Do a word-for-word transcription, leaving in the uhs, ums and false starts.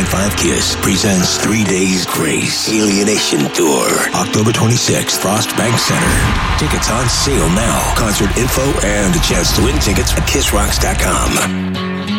point five KISS presents Three Days Grace Alienation Tour, October twenty-sixth, Frost Bank Center. Tickets on sale now. Concert info and a chance to win tickets at kiss rocks dot com.